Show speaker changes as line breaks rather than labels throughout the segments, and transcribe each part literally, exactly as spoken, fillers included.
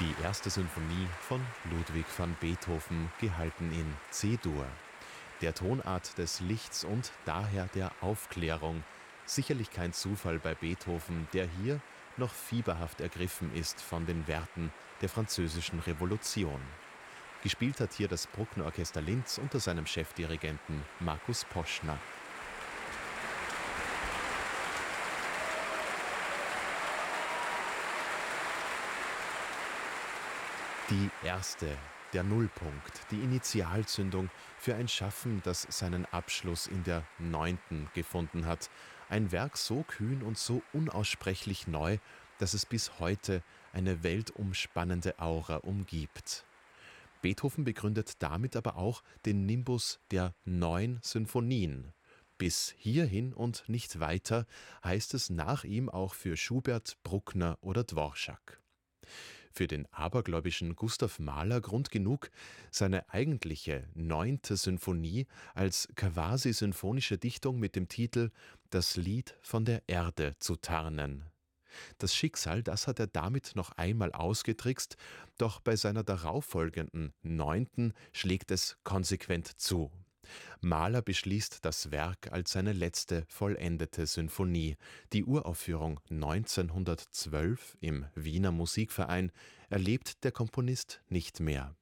Die erste Sinfonie von Ludwig van Beethoven, gehalten in C-Dur. Der Tonart des Lichts und daher der Aufklärung. Sicherlich kein Zufall bei Beethoven, der hier noch fieberhaft ergriffen ist von den Werten der Französischen Revolution. Gespielt hat hier das Bruckner Orchester Linz unter seinem Chefdirigenten Markus Poschner. Die erste, der Nullpunkt, die Initialzündung für ein Schaffen, das seinen Abschluss in der neunten gefunden hat. Ein Werk so kühn und so unaussprechlich neu, dass es bis heute eine weltumspannende Aura umgibt. Beethoven begründet damit aber auch den Nimbus der neun Sinfonien. Bis hierhin und nicht weiter heißt es nach ihm auch für Schubert, Bruckner oder Dvorak. Für den abergläubischen Gustav Mahler Grund genug, seine eigentliche neunte Sinfonie als quasi-sinfonische Dichtung mit dem Titel »Das Lied von der Erde« zu tarnen. Das Schicksal, das hat er damit noch einmal ausgetrickst, doch bei seiner darauffolgenden neunten schlägt es konsequent zu. Mahler beschließt das Werk als seine letzte vollendete Sinfonie. Die Uraufführung neunzehnhundertzwölf im Wiener Musikverein erlebt der Komponist nicht mehr.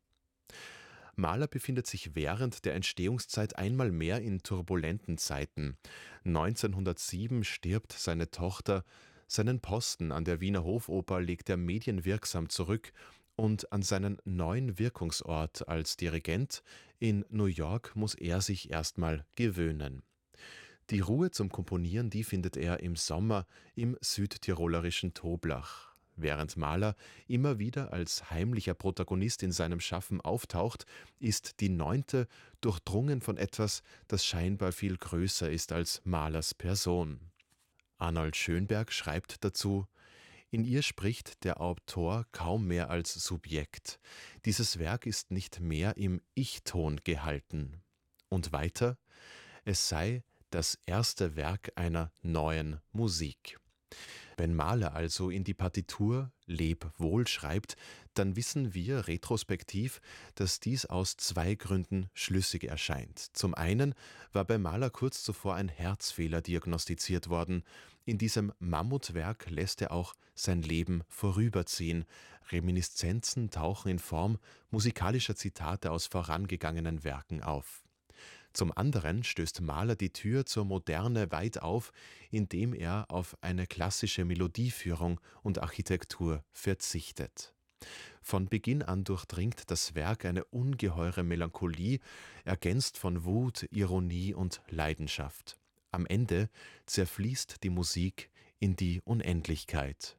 Mahler befindet sich während der Entstehungszeit einmal mehr in turbulenten Zeiten. neunzehnhundertsieben stirbt seine Tochter, seinen Posten an der Wiener Hofoper legt er medienwirksam zurück und an seinen neuen Wirkungsort als Dirigent in New York muss er sich erstmal gewöhnen. Die Ruhe zum Komponieren, die findet er im Sommer im südtirolerischen Toblach. Während Mahler immer wieder als heimlicher Protagonist in seinem Schaffen auftaucht, ist die neunte durchdrungen von etwas, das scheinbar viel größer ist als Mahlers Person. Arnold Schönberg schreibt dazu: In ihr spricht der Autor kaum mehr als Subjekt. Dieses Werk ist nicht mehr im Ich-Ton gehalten. Und weiter: Es sei das erste Werk einer neuen Musik. Wenn Mahler also in die Partitur »Leb wohl« schreibt, dann wissen wir retrospektiv, dass dies aus zwei Gründen schlüssig erscheint. Zum einen war bei Mahler kurz zuvor ein Herzfehler diagnostiziert worden. In diesem Mammutwerk lässt er auch sein Leben vorüberziehen. Reminiszenzen tauchen in Form musikalischer Zitate aus vorangegangenen Werken auf. Zum anderen stößt Mahler die Tür zur Moderne weit auf, indem er auf eine klassische Melodieführung und Architektur verzichtet. Von Beginn an durchdringt das Werk eine ungeheure Melancholie, ergänzt von Wut, Ironie und Leidenschaft. Am Ende zerfließt die Musik in die Unendlichkeit.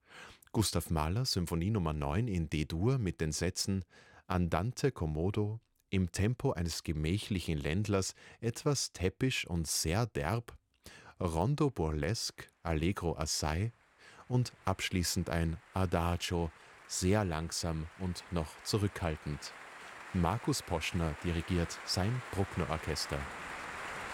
Gustav Mahler, Symphonie Nummer neun in D-Dur mit den Sätzen Andante commodo, im Tempo eines gemächlichen Ländlers, etwas täppisch und sehr derb, Rondo burlesque, Allegro assai und abschließend ein Adagio, sehr langsam und noch zurückhaltend. Markus Poschner dirigiert sein Bruckner Orchester.